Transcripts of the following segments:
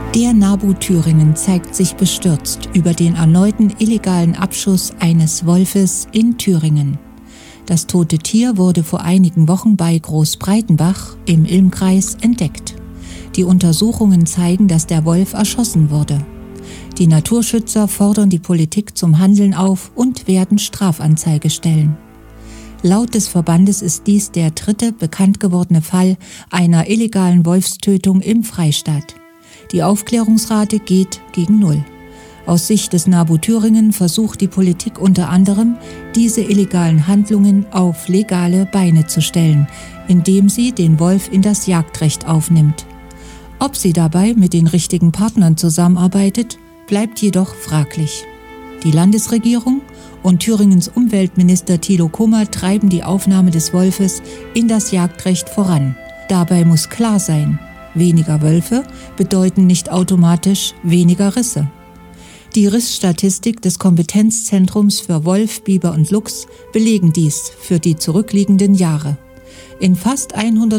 Der NABU Thüringen zeigt sich bestürzt über den erneuten illegalen Abschuss eines Wolfes in Thüringen. Das tote Tier wurde vor einigen Wochen bei Großbreitenbach im Ilmkreis entdeckt. Die Untersuchungen zeigen, dass der Wolf erschossen wurde. Die Naturschützer fordern die Politik zum Handeln auf und werden Strafanzeige stellen. Laut des Verbandes ist dies der dritte bekannt gewordene Fall einer illegalen Wolfstötung im Freistaat. Die Aufklärungsrate geht gegen Null. Aus Sicht des NABU Thüringen versucht die Politik unter anderem, diese illegalen Handlungen auf legale Beine zu stellen, indem sie den Wolf in das Jagdrecht aufnimmt. Ob sie dabei mit den richtigen Partnern zusammenarbeitet, bleibt jedoch fraglich. Die Landesregierung und Thüringens Umweltminister Thilo Kummer treiben die Aufnahme des Wolfes in das Jagdrecht voran. Dabei muss klar sein: Weniger Wölfe bedeuten nicht automatisch weniger Risse. Die Rissstatistik des Kompetenzzentrums für Wolf, Biber und Luchs belegen dies für die zurückliegenden Jahre. In fast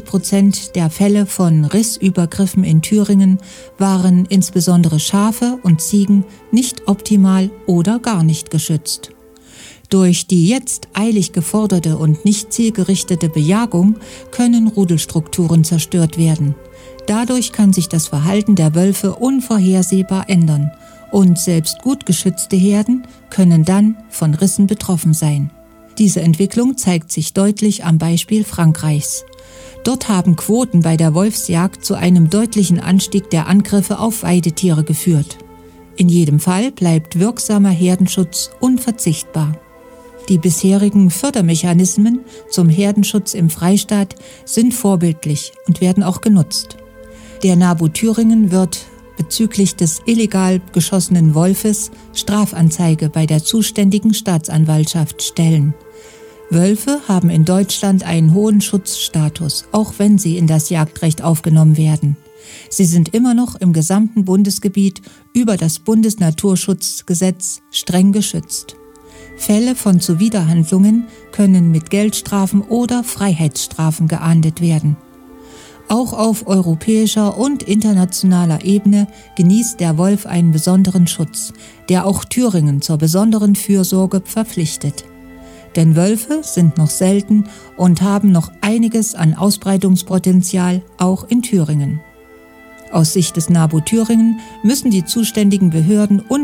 100% der Fälle von Rissübergriffen in Thüringen waren insbesondere Schafe und Ziegen nicht optimal oder gar nicht geschützt. Durch die jetzt eilig geforderte und nicht zielgerichtete Bejagung können Rudelstrukturen zerstört werden. Dadurch kann sich das Verhalten der Wölfe unvorhersehbar ändern und selbst gut geschützte Herden können dann von Rissen betroffen sein. Diese Entwicklung zeigt sich deutlich am Beispiel Frankreichs. Dort haben Quoten bei der Wolfsjagd zu einem deutlichen Anstieg der Angriffe auf Weidetiere geführt. In jedem Fall bleibt wirksamer Herdenschutz unverzichtbar. Die bisherigen Fördermechanismen zum Herdenschutz im Freistaat sind vorbildlich und werden auch genutzt. Der NABU Thüringen wird bezüglich des illegal geschossenen Wolfes Strafanzeige bei der zuständigen Staatsanwaltschaft stellen. Wölfe haben in Deutschland einen hohen Schutzstatus, auch wenn sie in das Jagdrecht aufgenommen werden. Sie sind immer noch im gesamten Bundesgebiet über das Bundesnaturschutzgesetz streng geschützt. Fälle von Zuwiderhandlungen können mit Geldstrafen oder Freiheitsstrafen geahndet werden. Auch auf europäischer und internationaler Ebene genießt der Wolf einen besonderen Schutz, der auch Thüringen zur besonderen Fürsorge verpflichtet. Denn Wölfe sind noch selten und haben noch einiges an Ausbreitungspotenzial, auch in Thüringen. Aus Sicht des NABU Thüringen müssen die zuständigen Behörden und